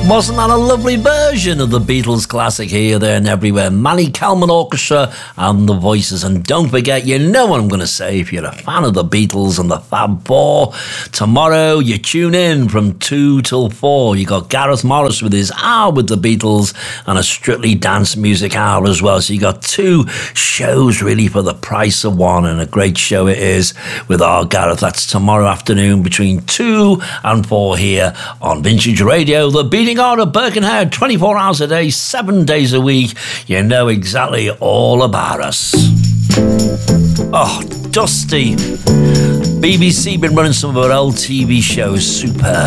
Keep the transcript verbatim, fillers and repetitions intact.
Wasn't that a lovely version of the Beatles classic Here, There and Everywhere? Manny Kalman Orchestra and the Voices. And don't forget, you know what I'm going to say, if you're a fan of the Beatles and the Fab Four, tomorrow you tune in from two till four. You got Gareth Morris with his hour with the Beatles and a Strictly Dance Music hour as well. So you got two shows really for the price of one, and a great show it is with our Gareth. That's tomorrow afternoon between two and four here on Vintage Radio, the beating heart of Birkenhead, twenty-four hours a day, seven days a week. You know exactly all about us. Oh, Dusty. B B C been running some of our old T V shows. Superb.